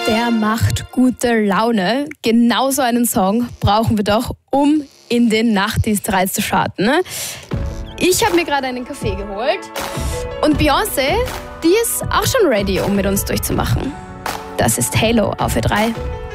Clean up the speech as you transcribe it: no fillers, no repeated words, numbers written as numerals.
Der macht gute Laune. Genau so einen Song brauchen wir doch, um in den Nachtdienst reinzustarten. Ne? Ich habe mir gerade einen Kaffee geholt und Beyoncé, die ist auch schon ready, um mit uns durchzumachen. Das ist Halo auf Ö3.